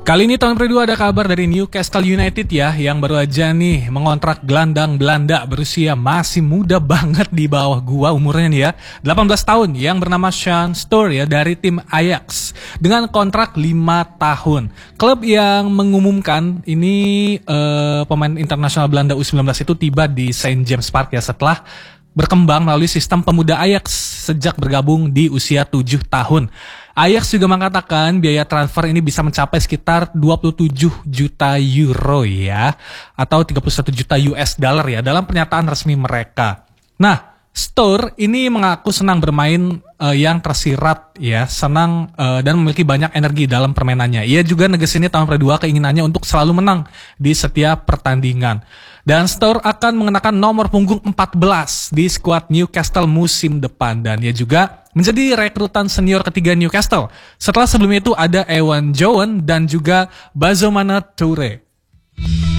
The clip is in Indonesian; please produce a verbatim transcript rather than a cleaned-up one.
Kali ini tahun kedua ada kabar dari Newcastle United ya, yang baru aja nih mengontrak gelandang Belanda berusia masih muda banget di bawah gua umurnya nih ya, delapan belas tahun, yang bernama Sean Stour ya, dari tim Ajax dengan kontrak lima tahun. Klub yang mengumumkan ini eh, pemain internasional Belanda U sembilan belas itu tiba di Saint James Park ya, setelah berkembang melalui sistem pemuda Ajax sejak bergabung di usia tujuh tahun. Ajax juga mengatakan biaya transfer ini bisa mencapai sekitar dua puluh tujuh juta euro ya, atau tiga puluh satu juta U S dollar ya, dalam pernyataan resmi mereka. Nah, Stour ini mengaku senang bermain uh, yang tersirat ya, senang uh, dan memiliki banyak energi dalam permainannya. Ia juga negesin tahun kedua keinginannya untuk selalu menang di setiap pertandingan. Dan Stour akan mengenakan nomor punggung empat belas di skuad Newcastle musim depan, dan ia juga menjadi rekrutan senior ketiga Newcastle. Setelah sebelumnya itu ada Ewan Jowen dan juga Bazomana Toure.